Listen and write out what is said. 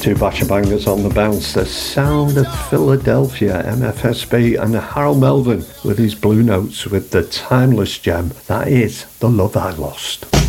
Two basher bangers on the bounce, the sound of Philadelphia, MFSB, and Harold Melvin with his Blue Notes with the timeless gem that is The Love I Lost.